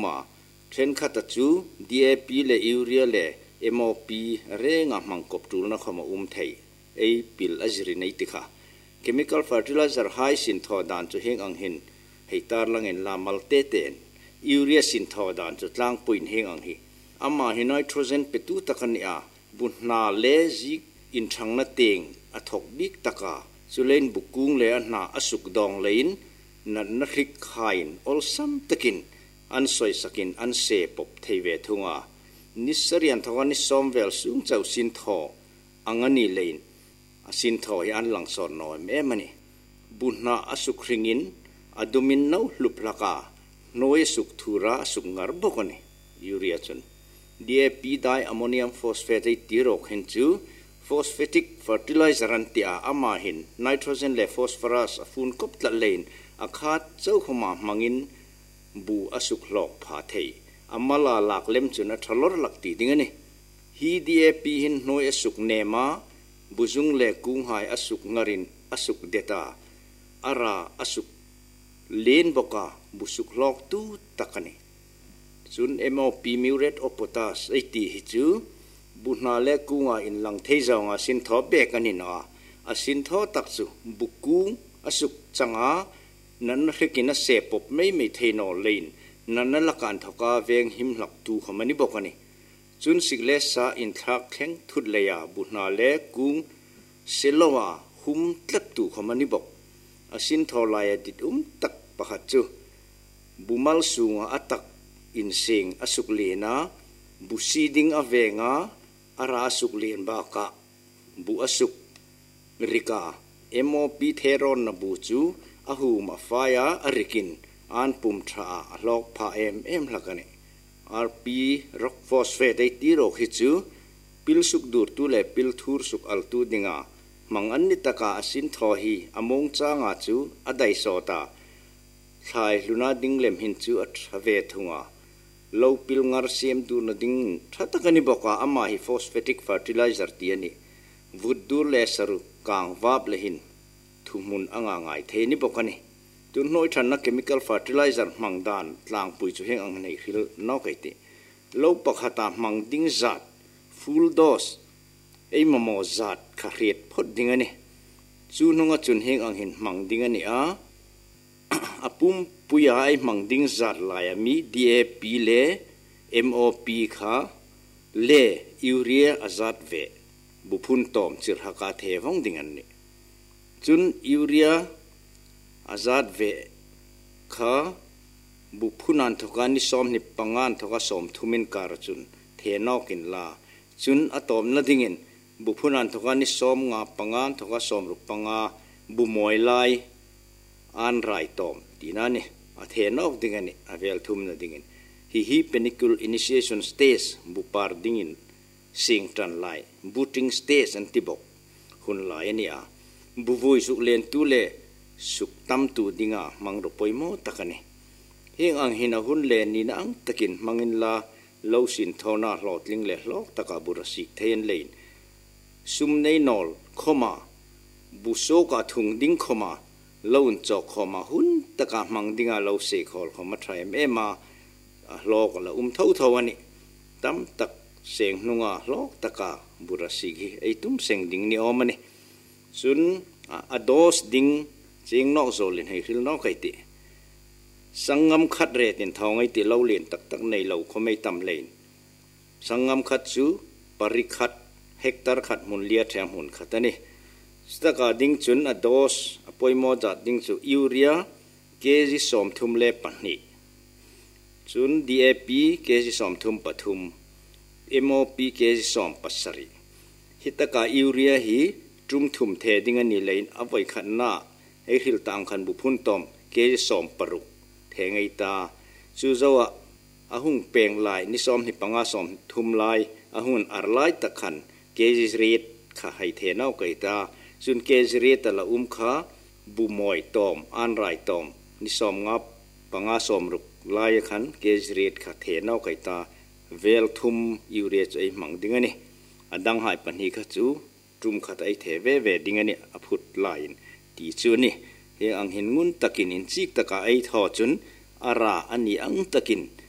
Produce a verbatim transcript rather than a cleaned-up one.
มาเทรนขัดจู ดี เอ พี เลยูเรียเล เอ็ม โอ พี เรงมังกบตูลนักมาอุ้มไทยไอปิลอจรินไอติค่ะ chemical fertilizer high สินทอดานจุเฮงอังหินให้ตาลังเงินลามัลเตเตนยูเรียสินทอดานจุดล่างปุ่นเฮงอังฮีอามาหินไนโตรเจนเปตุตะกันเนียบุญนาเลจิกอินทังนาเตงอทกบิกตะกาสุเลนบุกุงเลอันนาอสุกดองเลนนันนักริกขายนอลซัมตะกินอันสวยสกินอันเสปบเทเวทุงานิสเรียนทวันนิสอมเวลซุงเจ้าสินทออังนีเลนสินทอยันหลังสอนน้อยแม่มันนี่บุญนาอสุกริงินอดุมินนาลุปลากาโนยสุกทูระสุกงารบกันนี่ยูเรียชน ดี เอ พี ไดอะโมเนียมฟอสเฟตตีโรกเห็นจูฟอสเฟติกเฟอร์ติไลเซอร์อันตีอาอามาหินไนโตรเจนและฟอสฟอรัสฟูนกบตะเลนอาคาดเจ้าขมามังอินบูอสุกหลอกผาเทยอามาลาหลักเล่มจุนทะลอหลักตีดิ้งนี่ฮี ดี เอ พี หินโนยอสุกเนมาบุจุงเลกุงหายอสุกงารินอสุกเดตาอาราอสุกเลนบกาบุสุกหลอกตูตะกันนี่จุน เอ็ม โอ พี มิวเรตโอโพตาสไอตีฮิจูบุนาเลกุงาอินลังเทจางาสินทอเบกันนินาอาสินทอตักจูบุกุงอสุกจังอานันเรกินเสพบไม่ไม่เทนอเลนนันนัละกันทกาเวงหิมหลักตูขมันนิบกันนี่จุนสิกเลสาอินทรักแข็งทุดเลยาบุนาเลกุงเซลวาหุมตลัดตูขมันนิบกอาสินทอลายดิดอุมตักปะขัดจูบุมัลสูงอาตักอินเซงอสุกเลนาบุซีดิงอเวงาอาราอสุกเลนบากะบุอสุกริกาเอ็ม โอ พี เทรอนนบูจูอาหูมาฟายาอริกินอันปุ่มทราลอกพาเอ็มเอ็มลักันเนอาร์พีร็อกฟอสเฟตไอตีโรคิจูพิลสุกดูดตูเลพิลทูร์สุกอัลตูดิงามังอันนิตกาอสินทอฮีอมงจางาจูอดัยโซตาชายลุนาดิงเลมหินจูอัตเวทุงาโลพิลงารเซียมดูนดิงทัตกันนิบกาอามาฮิฟอสเฟติกเฟอร์ติไลเซอร์ตียนี่วุดดูเลสรุกางวาบเลหินทุมุนอ่างง่ายเทนิบกันนี่จุนน้อยทันนักเคมีคอลเฟอร์ติไลเซอร์มังดานลางปุยจุเฮงอ่างในฮิลนอกไอติโลปักหัตามังดิงจัดฟูลโดสไอมโมจัดขาเรียดพดดิงนี่จุนงจุนเฮงอ่างหินมังดิงนี่อ่ะอาปุ่มปุยไอมังดิงจัดลายมี ดี เอ พี เล เอ็ม โอ พี ค่ะเลยูเรียอาจัดเวบุพุนตอมจิรหักาเทวังดิงันนี่จุนยูเรียอาจัดเวค่ะบุพุนันทการนิสอมนิปังานทกาสอมทุมินการจุนเทนอกินลาจุนอะตอมนาดิงินบุพุนันทการนิสอมงาปังานทกาสอมรุปังาบุมวยไลอันไรตอมดีนั่นนี่อาเทนอกดิงันนี่อาเวลทุมนาดิงินฮิฮิเพนิคุลอินิชิเอชันสเตสบุปาร์ดิงินสิงตันไลบูติงสเตสอันติบกหุ่นไลนี่อ่ะบุวุยสุกเลนตูเลสุกตั้มตูดิงามังรปอยโมตะกันนี่เฮงอังหินาหุ่นเลนนี่นะอังตะกินมังอินลาเลวสินทอนาหลอดลิงเลหลอกตะกาบุรสิกเทนเลนซุมในนอลขมาบุโซกาทุงดิงขมาเลวนจอกขมาหุ่นตะกามังดิงาเลวเสกขอลขมาทรายเมมาลอกละอุ้มเท่าเท่าวันนี้ตั้มตักเสียงนุ่งลอกตะกาบุรสิกไอตุ้มเสียงดิงนี่อมันนี่ส่วนอดอสดิงเสียงนอกโซลินให้ฮิลนอกไอติสังงมขัดเรตินทองไอติเล่าเลียนตักตักในเล่าเขาไม่ตำเลนสังงมขัดจูปริขัดเฮกตาร์ขัดมุนเลียแถมหุ่นขัดนี่สตากาดิงจุนอดอสอปอยโมจัดดิงจูยูเรียเกจิสอมทุมเลปันนี่จุน ดี เอ พี เกจิสอมทุมปทุม เอ็ม โอ พี เกจิสอมปัสสรีฮิตกายูเรียฮีจุมทุมเทดิงันนี่เลนอวัยขันนาไอฮิลตังขันบุพุนตอมเกจิสอมปรุกเทงไอตาซูซาวะอาหุงเปงลายนิสอมหิปังอาสอมทุมลายอาหุนอาร์ไลตะขันเกจิเรียดข้าให้เทนเอาไกตาซุนเกจิเรียตละอุ้มข้าบุมอยตอมอันไรตอมนิสอมงับปังอาสอมรุกลายขันเกจิเรียดข้าเทนเอาไกตาเวลทุมยูเรียใจมังดิงันนี่อดังหายปันฮีข้าจูจุมขัดไอเทเวเวดิงันนี่อพุดลายตีจูนี่เฮอังหินงุนตะกินอินจิกตะกาไอทอจุนอาราอันนี้อังตะกิน